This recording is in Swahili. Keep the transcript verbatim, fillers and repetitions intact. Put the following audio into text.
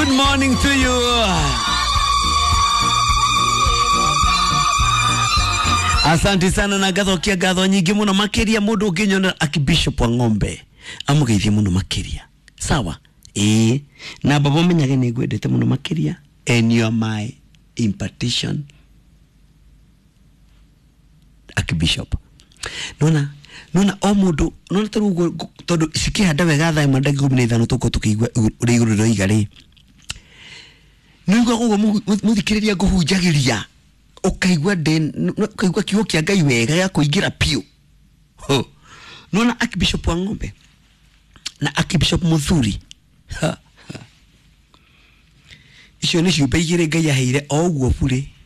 Good morning to you. Asante sana na gathokia gatho nyingi muno makiria mundu unginyona akibishop wa ng'ombe amugeithie muno makiria sawa eh na baba menyage ni ngwendete muno makiria and you are my impartition akibishop nona nona o mundu nona tarugo todo sikihanda wega thaa imwe ndagi kumi na ithano tuko tukigwa uri iguru ro igari nigwa ugo muthikiriria nguhunjagiria ukaigwa den ukaigwa kiugo kia Ngai wega ya kuingira pio ho nona akibishop wa ng'ombe na akibishop muthuri icio ni ciumbe igire Ngai aheire o uguo bure